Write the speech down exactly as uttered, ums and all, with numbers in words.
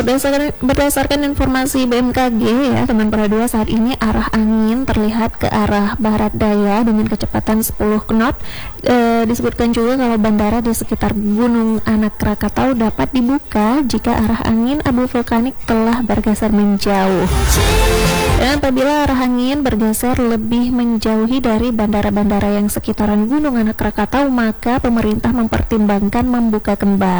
berdasarkan berdasarkan informasi B M K G ya teman Pradua, saat ini arah angin terlihat ke arah barat daya dengan kecepatan sepuluh knot. E, disebutkan juga kalau bandara di sekitar Gunung Anak Krakatau dapat dibuka jika arah angin abu vulkanik telah bergeser menjauh. Dan apabila arah angin bergeser lebih menjauhi dari bandara-bandara yang sekitaran Gunung Anak Krakatau, maka pemerintah mempertimbangkan membuka kembali